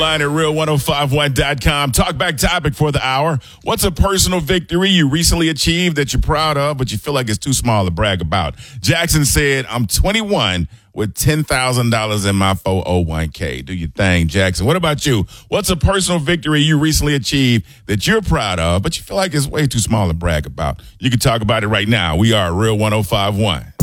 line at real1051.com. Talkback topic for the hour. What's a personal victory you recently achieved that you're proud of, but you feel like it's too small to brag about? Jackson said, I'm 21 with $10,000 in my 401k. Do your thing, Jackson. What about you? What's a personal victory you recently achieved that you're proud of, but you feel like it's way too small to brag about? You can talk about it right now. We are Real 1051.